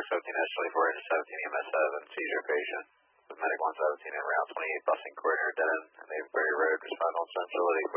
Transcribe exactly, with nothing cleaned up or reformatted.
Rock seventeen S twenty-four engine seventeen E M S seven, seizure patient. Medic one seventeen and route twenty-eight busing coordinator dead end, and Naveberry Road, respond on centrality.